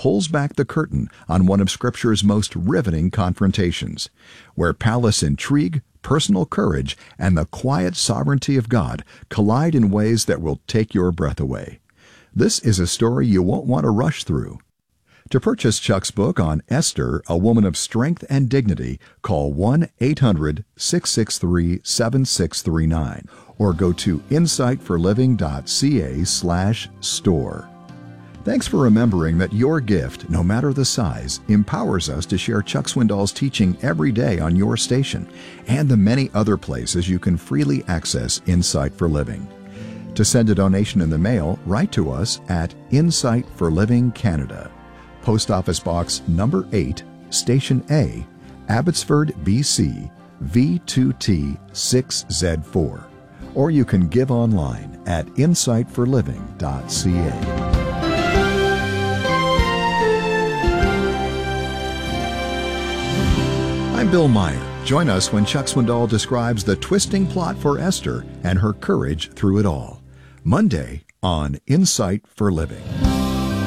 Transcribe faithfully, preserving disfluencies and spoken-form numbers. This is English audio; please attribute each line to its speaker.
Speaker 1: pulls back the curtain on one of Scripture's most riveting confrontations, where palace intrigue, personal courage, and the quiet sovereignty of God collide in ways that will take your breath away. This is a story you won't want to rush through. To purchase Chuck's book on Esther, a woman of strength and dignity, call one eight hundred, six six three, seven six three nine or go to insight for living dot c a slash store. Thanks for remembering that your gift, no matter the size, empowers us to share Chuck Swindoll's teaching every day on your station and the many other places you can freely access Insight for Living. To send a donation in the mail, write to us at Insight for Living, Canada. Post Office Box number eight, Station A, Abbotsford, B C, V two T six Z four. Or you can give online at insight for living dot c a. I'm Bill Meyer. Join us when Chuck Swindoll describes the twisting plot for Esther and her courage through it all. Monday on Insight for Living.